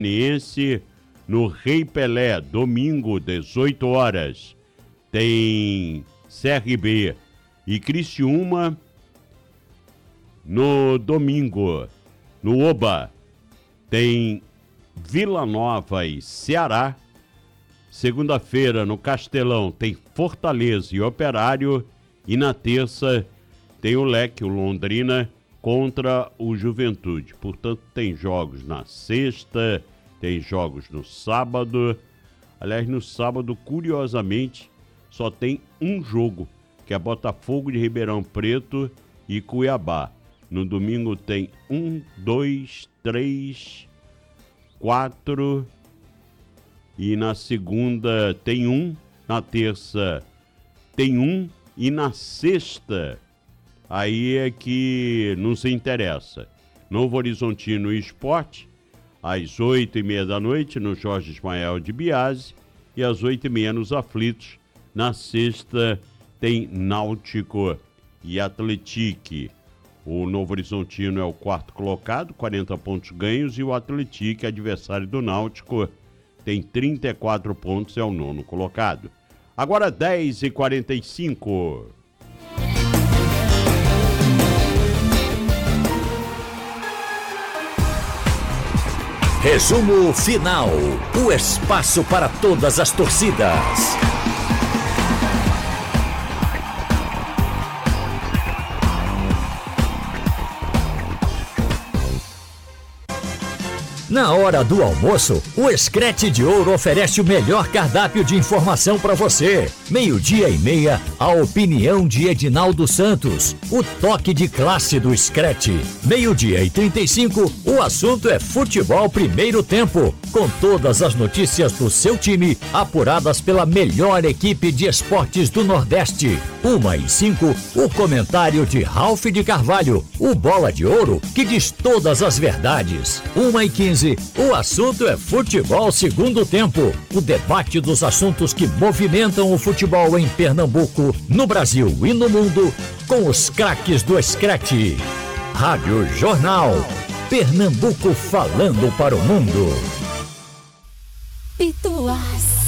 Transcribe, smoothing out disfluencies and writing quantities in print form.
Fluminense no Rei Pelé, domingo, 18 horas. Tem CRB e Criciúma no domingo. No Oba, tem Vila Nova e Ceará. Segunda-feira, no Castelão, tem Fortaleza e Operário. E na terça, tem o Leque, o Londrina, contra o Juventude. Portanto, tem jogos na sexta, tem jogos no sábado. Aliás, no sábado, curiosamente, só tem um jogo, que é Botafogo de Ribeirão Preto e Cuiabá. No domingo tem 1, 2, 3, 4... E na segunda tem um, na terça tem um e na sexta aí é que não se interessa. Novo Horizontino Esporte, às 8h30 da noite, no Jorge Ismael de Biase, e às 8h30 nos Aflitos. Na sexta tem Náutico e Atletique. O Novo Horizontino é o quarto colocado, 40 pontos ganhos, e o Atletique, adversário do Náutico, tem 34 pontos, é o nono colocado. Agora 10h45. Resumo final. O espaço para todas as torcidas. Na hora do almoço, o Screte de Ouro oferece o melhor cardápio de informação para você. 12:30, a opinião de Edinaldo Santos. O toque de classe do Screte. 12:35, o assunto é futebol primeiro tempo. Com todas as notícias do seu time, apuradas pela melhor equipe de esportes do Nordeste. 1h05, o comentário de Ralph de Carvalho, o Bola de Ouro, que diz todas as verdades. 1h15, o assunto é futebol segundo tempo. O debate dos assuntos que movimentam o futebol em Pernambuco, no Brasil e no mundo, com os craques do Screte. Rádio Jornal. Pernambuco falando para o mundo. Pituás.